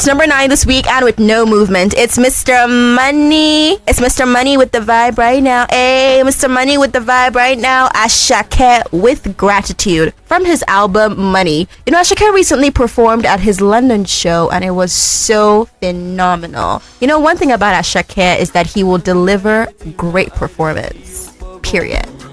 to number 9 this week, and with no movement, it's Mr. Money. It's Mr. Money with the vibe right now. Hey, Mr. Money with the vibe right now. Asake with Gratitude from his album Money. You know, Asake recently performed at his London show, and it was so phenomenal. You know, one thing about Asake is that he will deliver great performance. Period.